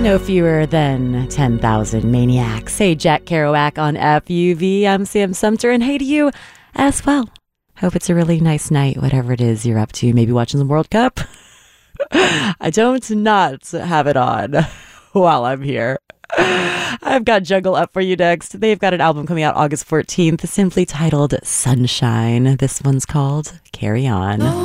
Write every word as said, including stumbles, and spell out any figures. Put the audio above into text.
No fewer than ten thousand maniacs. Hey, Jack Kerouac on F U V. I'm Sam Sumter, and hey to you as well. Hope it's a really nice night, whatever it is you're up to. Maybe watching the World Cup. I don't not have it on while I'm here. I've got Jungle up for you next. They've got an album coming out August fourteenth, simply titled Sunshine. This one's called Carry On.